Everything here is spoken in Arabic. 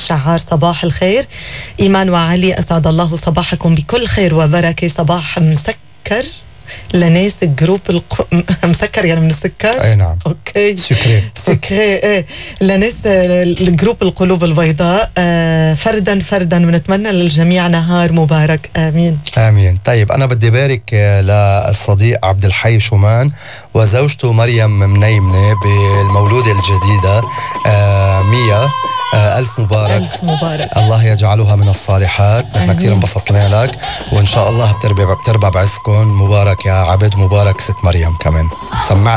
الشعار صباح الخير. إيمان وعلي أسعد الله صباحكم بكل خير وبركة. صباح مسكر لناس جروب مسكر يعني من السكر. اي نعم. اوكي سكري ايه لناس الجروب القلوب البيضاء. فردا ونتمنى للجميع نهار مبارك. امين امين. طيب انا بدي بارك للصديق عبد الحي شومان وزوجته مريم منيمنه بالمولوده الجديده ميا. ألف مبارك. ألف مبارك. الله يجعلها من الصالحات. نحن كثير انبسطنا لك وإن شاء الله بتربى بعزكم. مبارك يا عبد، مبارك ست مريم كمان. سمعنا